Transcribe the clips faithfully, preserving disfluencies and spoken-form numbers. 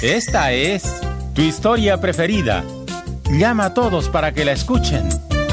Esta es tu historia preferida. Llama a todos para que la escuchen.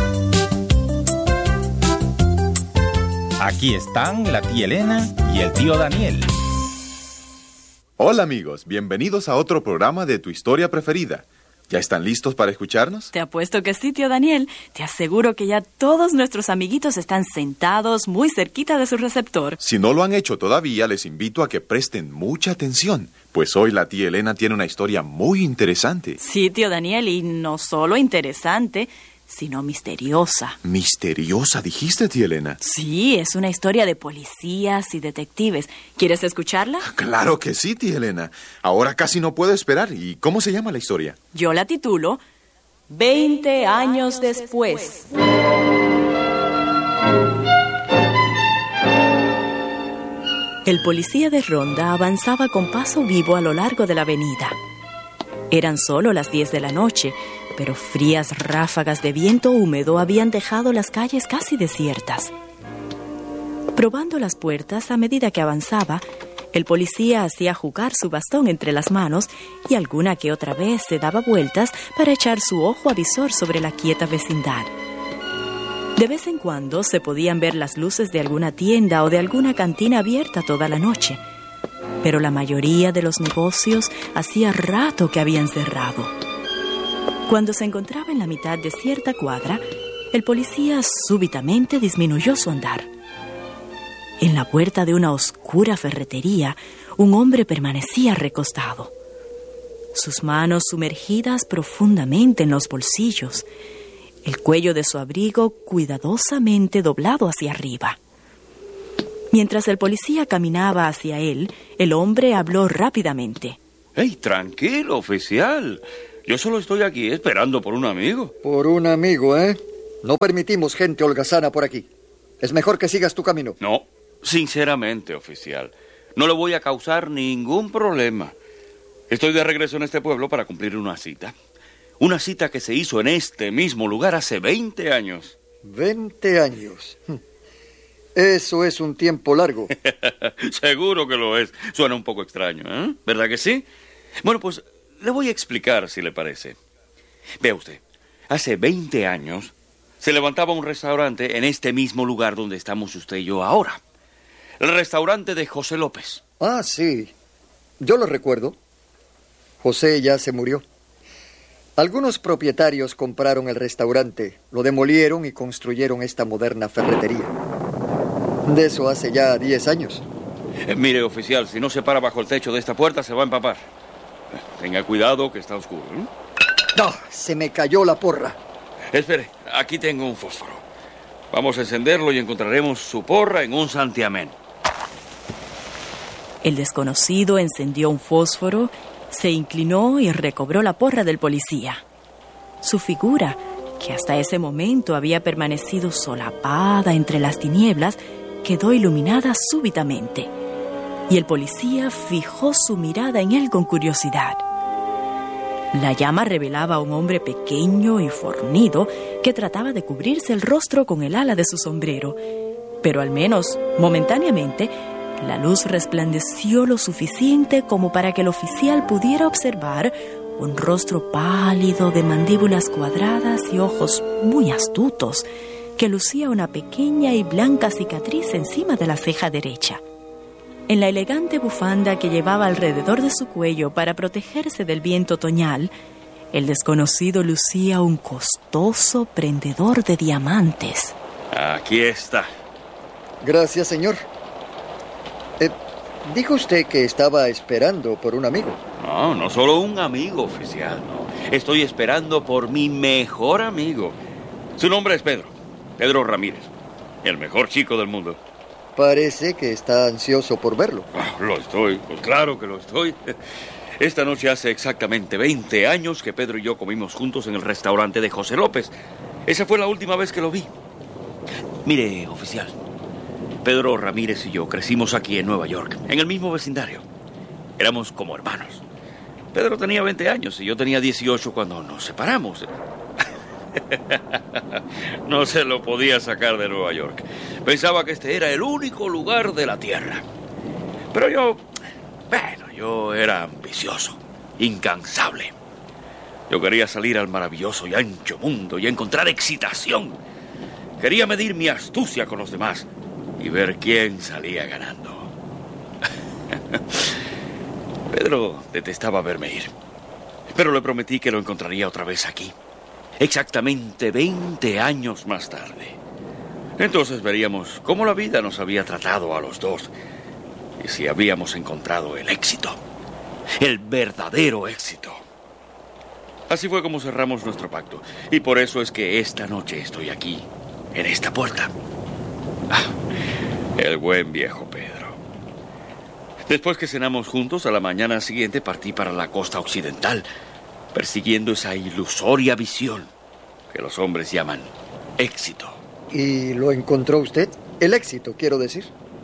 Aquí están la tía Elena y el tío Daniel. Hola amigos, bienvenidos a otro programa de tu historia preferida. ¿Ya están listos para escucharnos? Te apuesto que sí, tío Daniel. Te aseguro que ya todos nuestros amiguitos están sentados muy cerquita de su receptor. Si no lo han hecho todavía, les invito a que presten mucha atención, pues hoy la tía Elena tiene una historia muy interesante. Sí, tío Daniel, y no solo interesante, sino misteriosa. ¿Misteriosa dijiste, tía Elena? Sí, es una historia de policías y detectives. ¿Quieres escucharla? Claro que sí, tía Elena. Ahora casi no puedo esperar. ¿Y cómo se llama la historia? Yo la titulo Veinte años después. El policía de ronda avanzaba con paso vivo a lo largo de la avenida. Eran solo las diez de la noche, pero frías ráfagas de viento húmedo habían dejado las calles casi desiertas. Probando las puertas a medida que avanzaba, el policía hacía jugar su bastón entre las manos y alguna que otra vez se daba vueltas para echar su ojo avisor sobre la quieta vecindad. De vez en cuando se podían ver las luces de alguna tienda o de alguna cantina abierta toda la noche, pero la mayoría de los negocios hacía rato que habían cerrado. Cuando se encontraba en la mitad de cierta cuadra, el policía súbitamente disminuyó su andar. En la puerta de una oscura ferretería, un hombre permanecía recostado, sus manos sumergidas profundamente en los bolsillos, el cuello de su abrigo cuidadosamente doblado hacia arriba. Mientras el policía caminaba hacia él, el hombre habló rápidamente. ¡Hey, tranquilo, oficial! Yo solo estoy aquí esperando por un amigo. Por un amigo, ¿eh? No permitimos gente holgazana por aquí. Es mejor que sigas tu camino. No, sinceramente, oficial. No le voy a causar ningún problema. Estoy de regreso en este pueblo para cumplir una cita. Una cita que se hizo en este mismo lugar hace veinte años. ¿Veinte años? Eso es un tiempo largo. Seguro que lo es. Suena un poco extraño, ¿eh? ¿Verdad que sí? Bueno, pues le voy a explicar, si le parece. Vea usted, hace veinte años se levantaba un restaurante en este mismo lugar donde estamos usted y yo ahora. El restaurante de José López. Ah, sí. Yo lo recuerdo. José ya se murió. Algunos propietarios compraron el restaurante, lo demolieron y construyeron esta moderna ferretería. De eso hace ya diez años. Eh, mire, oficial, si no se para bajo el techo de esta puerta, se va a empapar. Eh, tenga cuidado que está oscuro, ¿eh? No, se me cayó la porra. Espere, aquí tengo un fósforo. Vamos a encenderlo y encontraremos su porra en un santiamén. El desconocido encendió un fósforo, se inclinó y recobró la porra del policía. Su figura, que hasta ese momento había permanecido solapada entre las tinieblas, quedó iluminada súbitamente, y el policía fijó su mirada en él con curiosidad. La llama revelaba a un hombre pequeño y fornido que trataba de cubrirse el rostro con el ala de su sombrero, pero al menos momentáneamente la luz resplandeció lo suficiente como para que el oficial pudiera observar un rostro pálido de mandíbulas cuadradas y ojos muy astutos, que lucía una pequeña y blanca cicatriz encima de la ceja derecha. En la elegante bufanda que llevaba alrededor de su cuello para protegerse del viento otoñal, el desconocido lucía un costoso prendedor de diamantes. Aquí está. Gracias, señor. Eh, dijo usted que estaba esperando por un amigo. No, no solo un amigo, oficial, no. Estoy esperando por mi mejor amigo. Su nombre es Pedro. Pedro Ramírez. El mejor chico del mundo. Parece que está ansioso por verlo. Oh, lo estoy, pues claro que lo estoy. Esta noche hace exactamente veinte años que Pedro y yo comimos juntos en el restaurante de José López. Esa fue la última vez que lo vi. Mire, oficial, Pedro Ramírez y yo crecimos aquí en Nueva York, en el mismo vecindario. Éramos como hermanos. Pedro tenía veinte años y yo tenía dieciocho cuando nos separamos. No se lo podía sacar de Nueva York. Pensaba que este era el único lugar de la tierra. Pero yo, bueno, yo era ambicioso. incansable. Yo quería salir al maravilloso y ancho mundo y encontrar excitación. Quería medir mi astucia con los demás y ver quién salía ganando. Pedro detestaba verme ir, pero le prometí que lo encontraría otra vez aquí, exactamente veinte años más tarde. Entonces veríamos cómo la vida nos había tratado a los dos y si habíamos encontrado el éxito, el verdadero éxito. Así fue como cerramos nuestro pacto, y por eso es que esta noche estoy aquí, en esta puerta. Ah, el buen viejo Pedro. Después que cenamos juntos, a la mañana siguiente partí para la costa occidental, persiguiendo esa ilusoria visión que los hombres llaman éxito. ¿Y lo encontró usted? El éxito, quiero decir.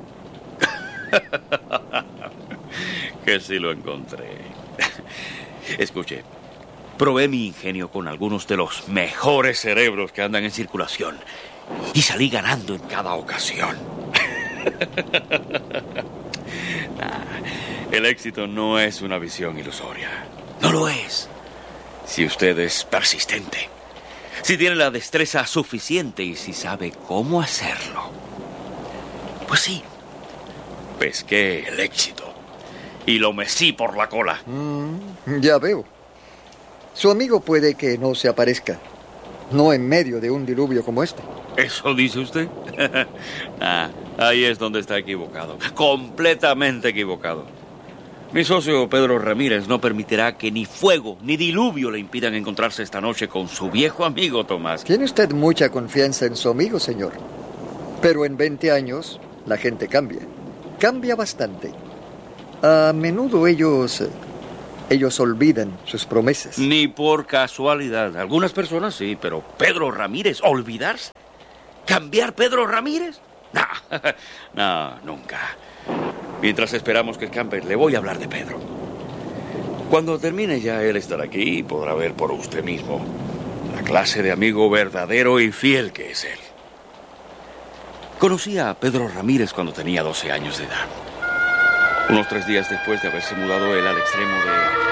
Que sí lo encontré. Escuche, probé mi ingenio con algunos de los mejores cerebros que andan en circulación y salí ganando en cada ocasión. Nah, el éxito no es una visión ilusoria. No lo es. Si usted es persistente, si tiene la destreza suficiente y si sabe cómo hacerlo. Pues sí, pesqué el éxito y lo mecí por la cola. Mm, ya veo. Su amigo puede que no se aparezca, no en medio de un diluvio como este. ¿Eso dice usted? Ah, ahí es donde está equivocado. Completamente equivocado. Mi socio Pedro Ramírez no permitirá que ni fuego ni diluvio le impidan encontrarse esta noche con su viejo amigo Tomás. Tiene usted mucha confianza en su amigo, señor. Pero en veinte años la gente cambia. Cambia bastante. A menudo ellos... Ellos olvidan sus promesas. Ni por casualidad. Algunas personas sí, pero Pedro Ramírez, ¿olvidarse? ¿Cambiar Pedro Ramírez? No, no, nunca. Mientras esperamos que escampe, le voy a hablar de Pedro. Cuando termine ya él estará aquí y podrá ver por usted mismo la clase de amigo verdadero y fiel que es él. Conocí a Pedro Ramírez cuando tenía doce años de edad. Unos tres días después de haberse mudado él al extremo de